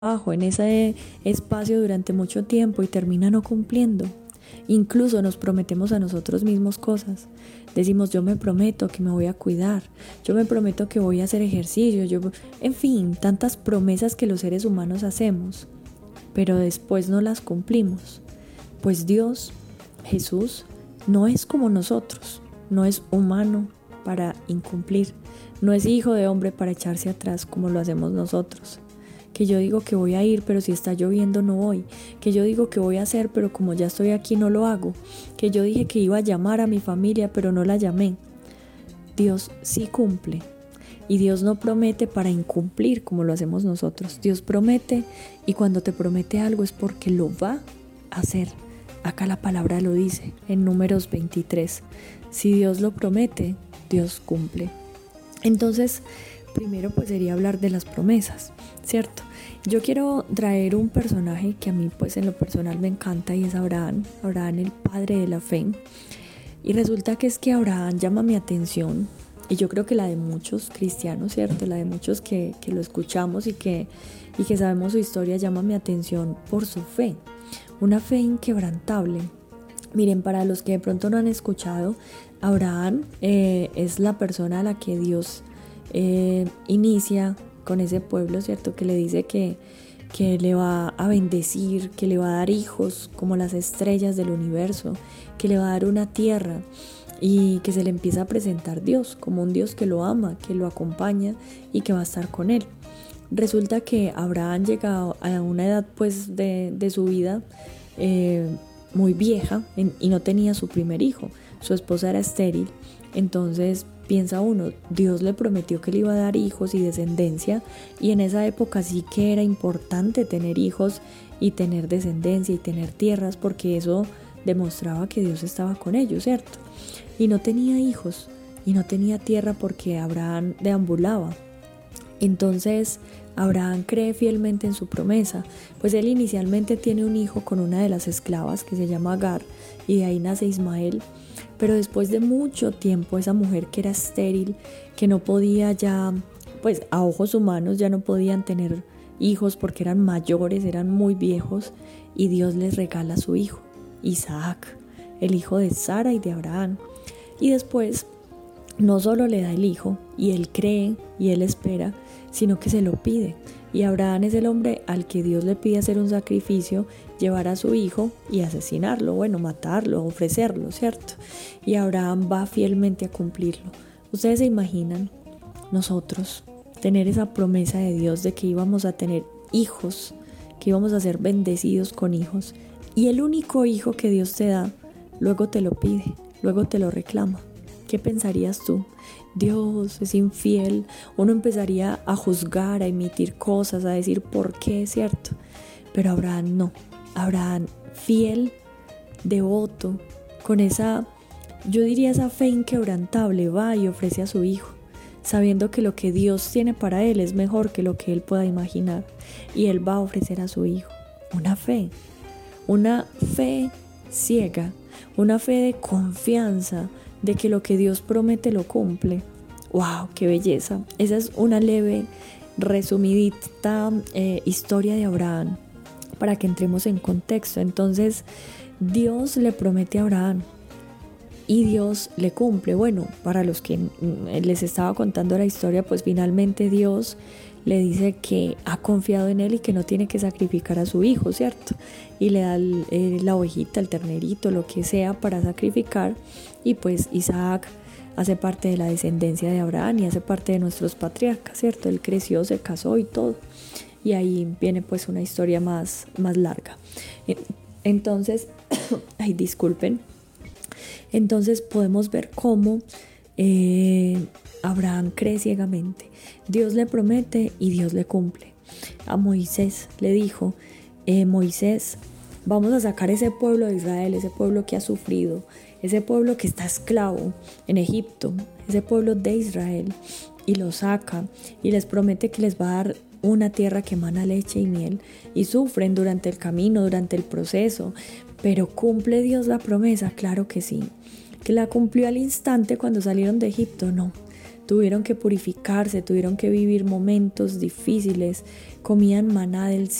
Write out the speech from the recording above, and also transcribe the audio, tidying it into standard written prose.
trabajo, en ese espacio durante mucho tiempo y termina no cumpliendo. Incluso nos prometemos a nosotros mismos cosas. Decimos, yo me prometo que me voy a cuidar, yo me prometo que voy a hacer ejercicio, en fin, tantas promesas que los seres humanos hacemos, pero después no las cumplimos. Pues Dios, Jesús, no es como nosotros, no es humano para incumplir, no es hijo de hombre para echarse atrás como lo hacemos nosotros. Que yo digo que voy a ir, pero si está lloviendo no voy. Que yo digo que voy a hacer, pero como ya estoy aquí no lo hago. Que yo dije que iba a llamar a mi familia, pero no la llamé. Dios sí cumple. Y Dios no promete para incumplir como lo hacemos nosotros. Dios promete, y cuando te promete algo es porque lo va a hacer. Acá la palabra lo dice en Números 23. Si Dios lo promete, Dios cumple. Entonces, primero pues sería hablar de las promesas, ¿cierto? Yo quiero traer un personaje que a mí pues en lo personal me encanta, y es Abraham, el padre de la fe. Y resulta que es que Abraham llama mi atención, y yo creo que la de muchos cristianos, ¿cierto? La de muchos que lo escuchamos y que sabemos su historia, llama mi atención por su fe, una fe inquebrantable. Miren, para los que de pronto no han escuchado, Abraham es la persona a la que Dios inicia con ese pueblo, ¿cierto? Que le dice que le va a bendecir, que le va a dar hijos como las estrellas del universo, que le va a dar una tierra, y que se le empieza a presentar Dios como un Dios que lo ama, que lo acompaña y que va a estar con él. Resulta que Abraham llega a una edad pues de su vida muy vieja, y no tenía su primer hijo. Su esposa era estéril. Entonces piensa uno, Dios le prometió que le iba a dar hijos y descendencia, y en esa época sí que era importante tener hijos y tener descendencia y tener tierras, porque eso demostraba que Dios estaba con ellos, ¿cierto? Y no tenía hijos y no tenía tierra porque Abraham deambulaba. Entonces Abraham cree fielmente en su promesa, pues él inicialmente tiene un hijo con una de las esclavas que se llama Agar, y de ahí nace Ismael. Pero después de mucho tiempo, esa mujer que era estéril, que no podía ya, pues a ojos humanos ya no podían tener hijos porque eran mayores, eran muy viejos, y Dios les regala a su hijo, Isaac, el hijo de Sara y de Abraham. Y después no solo le da el hijo, y él cree y él espera, sino que se lo pide. Y Abraham es el hombre al que Dios le pide hacer un sacrificio, llevar a su hijo y asesinarlo, bueno, matarlo, ofrecerlo, ¿cierto? Y Abraham va fielmente a cumplirlo. ¿Ustedes se imaginan nosotros tener esa promesa de Dios de que íbamos a tener hijos, que íbamos a ser bendecidos con hijos, y el único hijo que Dios te da, luego te lo pide, luego te lo reclama? ¿Qué pensarías tú? Dios es infiel. Uno empezaría a juzgar, a emitir cosas, a decir por qué, ¿cierto? Pero Abraham no. Abraham, fiel, devoto, con esa, yo diría, esa fe inquebrantable, va y ofrece a su hijo, sabiendo que lo que Dios tiene para él es mejor que lo que él pueda imaginar, y él va a ofrecer a su hijo. Una fe ciega, una fe de confianza de que lo que Dios promete lo cumple. ¡Wow! ¡Qué belleza! Esa es una leve, resumidita historia de Abraham, para que entremos en contexto. Entonces, Dios le promete a Abraham y Dios le cumple. Bueno, para los que les estaba contando la historia, pues finalmente Dios le dice que ha confiado en él y que no tiene que sacrificar a su hijo, ¿cierto? Y le da la ovejita, el ternerito, lo que sea para sacrificar, y pues Isaac hace parte de la descendencia de Abraham y hace parte de nuestros patriarcas, ¿cierto? Él creció, se casó y todo, y ahí viene pues una historia más larga. Entonces, ay, disculpen. Entonces podemos ver cómo Abraham cree ciegamente. Dios le promete y Dios le cumple. A Moisés le dijo, Moisés, vamos a sacar ese pueblo de Israel, ese pueblo que ha sufrido, ese pueblo que está esclavo en Egipto, ese pueblo de Israel, y lo saca y les promete que les va a dar una tierra que emana leche y miel, y sufren durante el camino, durante el proceso, pero ¿cumple Dios la promesa? Claro que sí. ¿Que la cumplió al instante cuando salieron de Egipto? No. tuvieron que purificarse, tuvieron que vivir momentos difíciles, comían maná del